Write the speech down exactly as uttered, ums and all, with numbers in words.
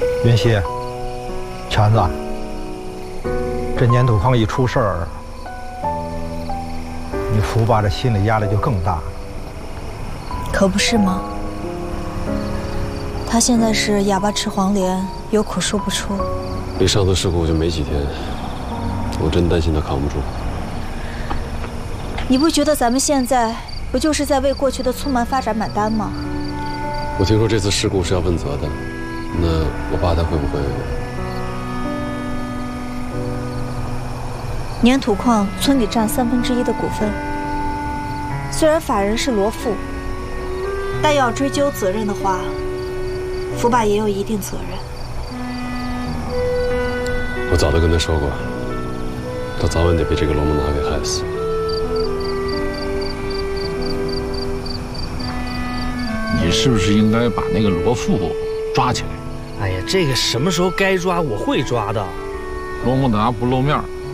云溪，全子，这粘土矿一出事儿，你福爸这心理压力就更大了。 可不是吗？他现在是哑巴吃黄连，有苦说不出。 离上次事故就没几天，我真担心他扛不住。 你不觉得咱们现在不就是在为过去的匆忙发展买单吗？ 我听说这次事故是要问责的，那我爸他会不会？ 粘土矿村里占三分之一的股份，虽然法人是罗富，但要追究责任的话，福爸也有一定责任。 我早都跟他说过，他早晚得被这个罗蒙达给害死。 你是不是应该把那个罗富抓起来？ 哎呀，这个什么时候该抓，我会抓的。 罗蒙达不露面，